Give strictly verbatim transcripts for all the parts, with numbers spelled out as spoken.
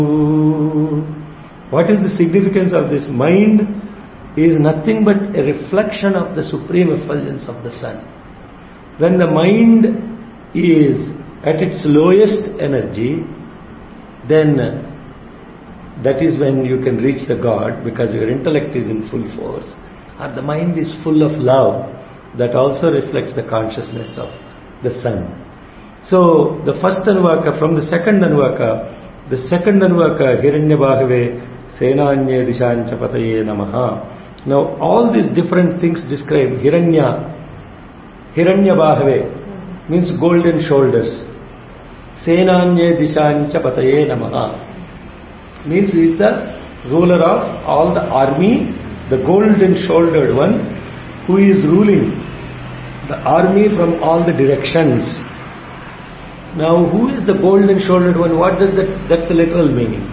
What is the significance of this? Mind is nothing but a reflection of the supreme effulgence of the sun. When the mind is at its lowest energy, then that is when you can reach the God, because your intellect is in full force. Or the mind is full of love, that also reflects the consciousness of the sun. So the first Anuvaka, from the second Anuvaka, the second Anuvaka, Hiranyabhave, Senanye Dishancha Pataye Namaha. Now all these different things describe Hiranya. Hiranyabhave means golden shoulders. Senanye Dishancha Pataye Namaha means he is the ruler of all the army, the golden shouldered one who is ruling the army from all the directions. Now who is the golden shouldered one? What does that, that's the literal meaning.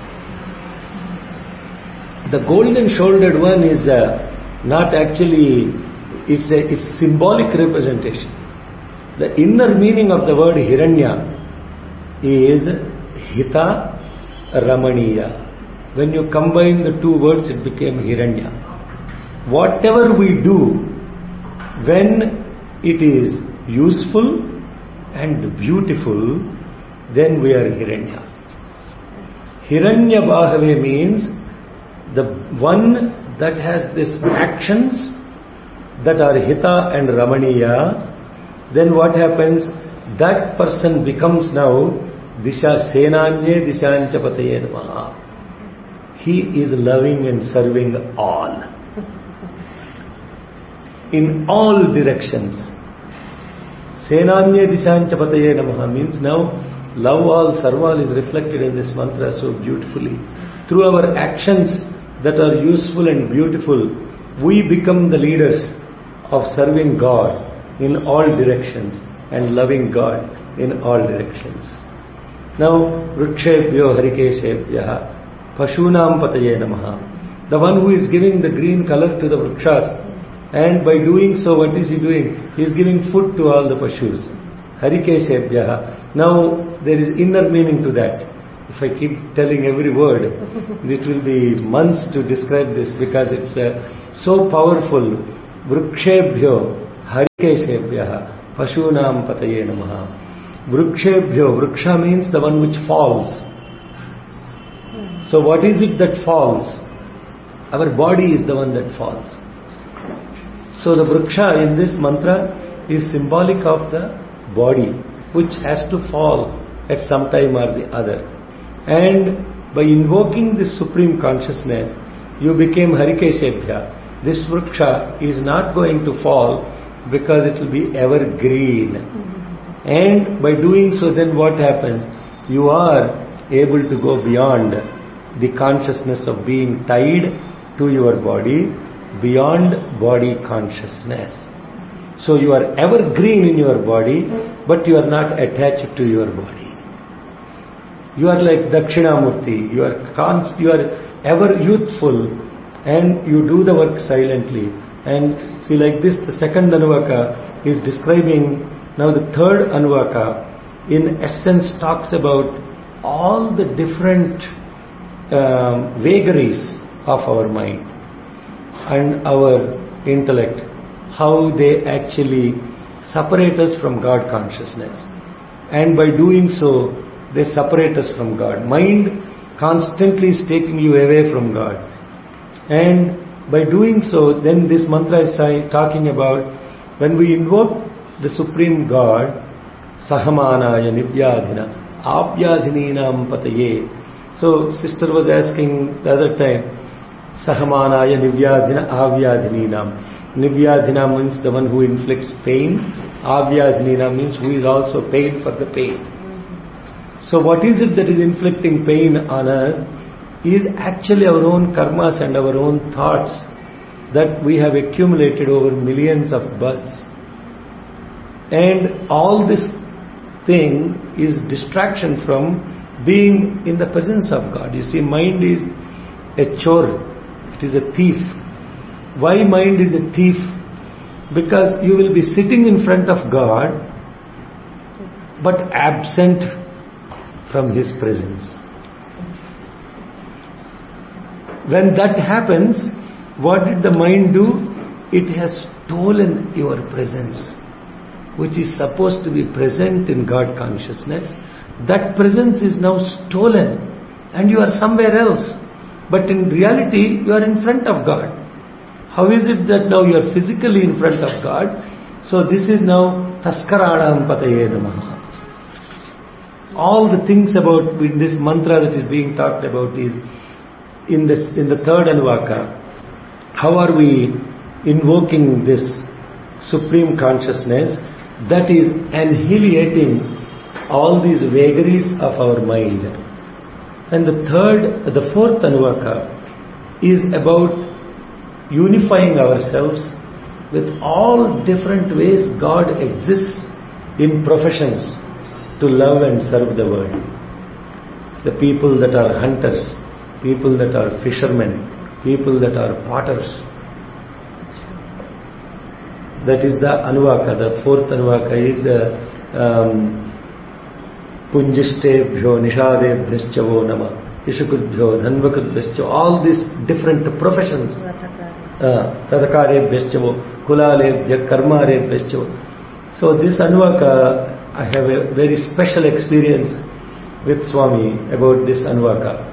The golden shouldered one is uh, not actually, it's a it's symbolic representation. The inner meaning of the word Hiranya is Hita Ramaniya. When you combine the two words, it became Hiranya. Whatever we do, when it is useful and beautiful, then we are Hiranya. Hiranyabhave means the one that has these actions that are Hita and Ramaniya. Then what happens? That person becomes now Disha Senanye Dishancha Pataye Namaha. He is loving and serving all. In all directions. Senanye Dishancha Pataye Namaha means now love all, serve all is reflected in this mantra so beautifully. Through our actions that are useful and beautiful, we become the leaders of serving God in all directions and loving God in all directions. Now, Vrukshebhyo Harikeshebhyaha Pashunam Pataye Namaha. The one who is giving the green color to the vrukshas, and by doing so, what is he doing? He is giving food to all the pashus. Harikeshebhyaha. Now, there is inner meaning to that. If I keep telling every word, it will be months to describe this because it's uh, so powerful. Vrukshebhyo Harikeshebhyaha Pashunam Pataye Namaha. Vrukshebhyo, Vruksha means the one which falls. So what is it that falls? Our body is the one that falls. So the Vruksha in this mantra is symbolic of the body, which has to fall at some time or the other. And by invoking this supreme consciousness, you became Harikeshebhya. This Vruksha is not going to fall because it will be evergreen. And by doing so, then what happens? You are able to go beyond the consciousness of being tied to your body, beyond body consciousness. So you are evergreen in your body, but you are not attached to your body. You are like Dakshinamurti. You are const, you are ever youthful, and you do the work silently. And see, like this, the second Anuvaka is describing. Now the third Anuvaka, in essence, talks about all the different um, vagaries of our mind and our intellect, how they actually separate us from God consciousness. And by doing so, they separate us from God. Mind constantly is taking you away from God. And by doing so, then this mantra is talking about when we invoke the Supreme God, Sahamanaya Nivyadhina, Apyadhininam Pataye. So, sister was asking the other time, Sahamanaya Nivyadhina, Avyadhininam. Nivyadhina means the one who inflicts pain. Avyadhinina means who is also paid for the pain. So what is it that is inflicting pain on us is actually our own karmas and our own thoughts that we have accumulated over millions of births. And all this thing is distraction from being in the presence of God. You see, mind is a chore. It is a thief. Why mind is a thief? Because you will be sitting in front of God, but absent from His presence. when that happens, what did the mind do? It has stolen your presence, which is supposed to be present in God consciousness. That presence is now stolen and you are somewhere else. But in reality, you are in front of God. How is it that now you are physically in front of God? So this is now Taskaranam Pataye Namaha. All the things about this mantra that is being talked about is in this in the third Anuvaka. How are we invoking this supreme consciousness that is annihilating all these vagaries of our mind? And the third, the fourth Anuvaka is about unifying ourselves with all different ways God exists in professions to love and serve the world. The people that are hunters, people that are fishermen, people that are potters. That is the Anuvaka. The fourth Anuvaka is uh, um, Punjishtebhyo Nishadebhyaschavo Nama Ishukudbhyo Dhanvakudbhyascho. All these different professions. Radhakarebhyaschavo Kulalebhya Karmarebhyascho. So this Anuvaka, I have a very special experience with Swami about this Anuvaka.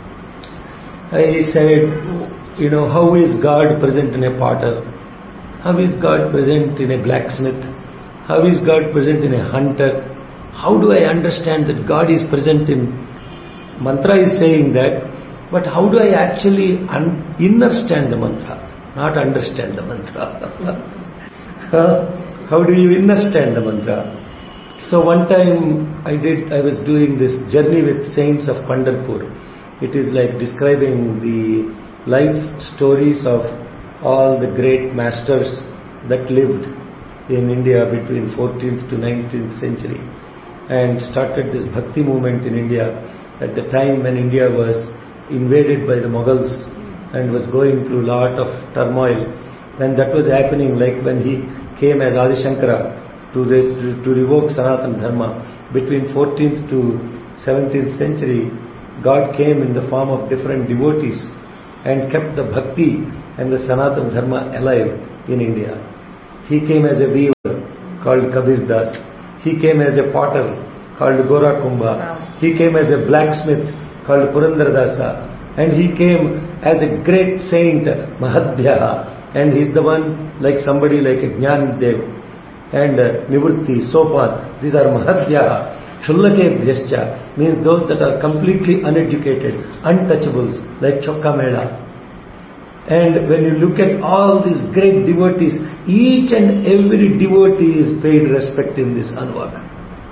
I said, you know, how is God present in a potter? How is God present in a blacksmith? How is God present in a hunter? How do I understand that God is present in... Mantra is saying that, but how do I actually un- understand the mantra? Not understand the mantra. How do you understand the mantra? So one time I did, I was doing this journey with saints of Pandharpur. It is like describing the life stories of all the great masters that lived in India between fourteenth to nineteenth century and started this bhakti movement in India at the time when India was invaded by the Mughals and was going through a lot of turmoil. When that was happening, like when he came as Adi Shankara to, re- to revoke Sanatana Dharma between fourteenth to seventeenth century, God came in the form of different devotees and kept the bhakti and the Sanatana Dharma alive in India. He came as a weaver called Kabir Das. He came as a potter called Gora Kumbha. Wow. He came as a blacksmith called Purandara Dasa. And he came as a great saint, Mahadhya. And he's the one like somebody like a Jnana Dev. And uh, Nivrutti, Sopan, these are Mahadhya. Shullake Bhyascha means those that are completely uneducated, untouchables, like Chokka Mela. And when you look at all these great devotees, each and every devotee is paid respect in this Anuvaka.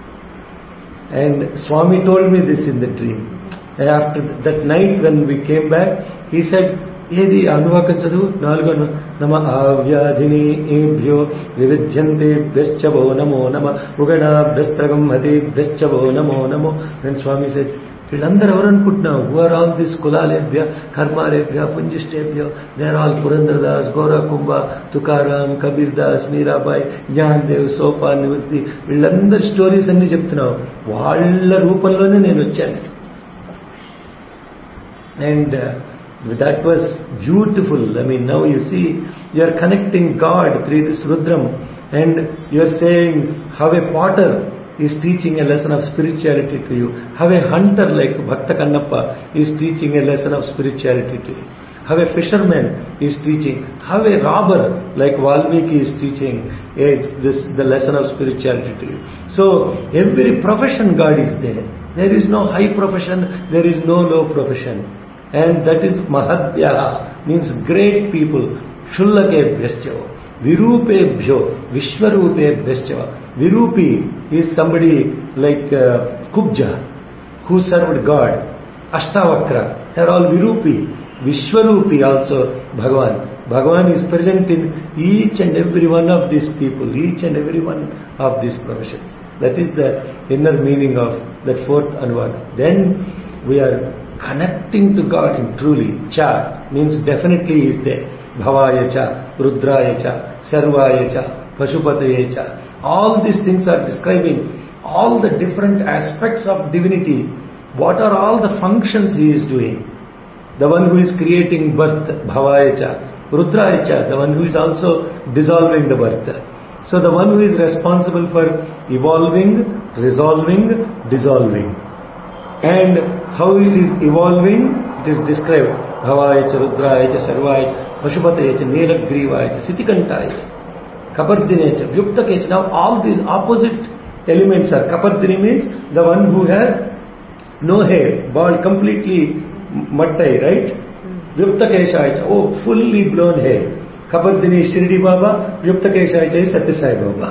And Swami told me this in the dream. And after that night when we came back, he said, Edi Anuvaka chadu nalganu nama avyadhini ebhyo vividhyante bhyaschavo namo nama ugana bhyastragam hati bhyaschavo namo namo. Then Swami said, Villandar avaranukutna, who are all these Kulalebhya, Karmarebhya, Punjishtebhya, they are all Purandradas, Gora Kumbha, Tukaram, Kabir Das, Mirabai, Jnanadev, Sopan, Nivrutti. Villandar stories anni cheptunnavu. Valla roopallone nenu vachanu. And uh, that was beautiful. I mean, now you see, you are connecting God through this Rudram, and you are saying how a potter is teaching a lesson of spirituality to you. How a hunter like Bhakta Kannappa is teaching a lesson of spirituality to you. How a fisherman is teaching. How a robber like Valmiki is teaching a, this the lesson of spirituality to you. So every profession God is there. There is no high profession. There is no low profession. And that is Mahadhya, means great people. Shullake Bhyascha. Virupebhyo, Vishwarupebhyascha. Virupi is somebody like uh, Kubja, who served God. Ashtavakra, they are all Virupi. Vishwarupi also Bhagavan. Bhagavan is present in each and every one of these people, each and every one of these professions. That is the inner meaning of that fourth Anuvaka. Then we are connecting to God in truly. Cha means definitely is there. Bhavaya cha, Rudraya cha, Sarvaya cha, Pashupataye cha. All these things are describing all the different aspects of divinity. What are all the functions he is doing? the one who is creating birth, Bhavayacha. Rudrayacha, the one who is also dissolving the birth. So the one who is responsible for evolving, resolving, dissolving. And how it is evolving, it is described. Bhavayacha, Rudrayacha, Sarvayacha, Pashupatayacha, Nilagrivayacha, Sitikantayacha, Kapardinayacha, Vyuktakecha. Now all these opposite elements are. Kapardini means the one who has no hair, bald, completely mattai, right? Vyuktakesha, oh, fully blown hair. Kapardini is Shirdi Baba, Vyuktakesha is Satya Sai Baba.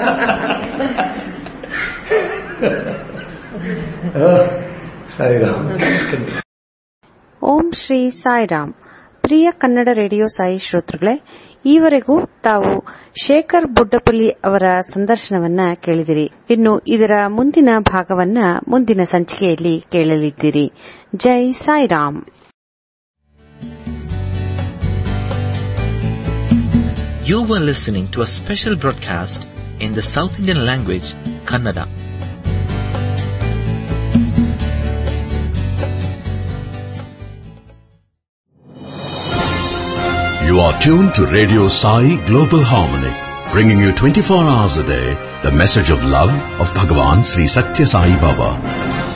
uh, Sai Ram. Om Shri Sairam. Priya Kannada radio Sai ಶ್ರೋತೃಗಳೇ, ಈವರೆಗೂ ತಾವು ಶೇಖರ್ ಬುಡ್ಡಪಲ್ಲಿ ಅವರ ಸಂದರ್ಶನವನ್ನ ಕೇಳಿದಿರಿ. ಇನ್ನು ಇದರ ಮುಂದಿನ ಭಾಗವನ್ನ ಮುಂದಿನ ಸಂಚಿಕೆಯಲ್ಲಿ ಕೇಳಲಿದ್ದೀರಿ. ಜೈ Sairam. You were listening to a special broadcast in the South Indian language, Kannada. You are tuned to Radio Sai Global Harmony, bringing you twenty-four hours a day the message of love of Bhagavan Sri Satya Sai Baba.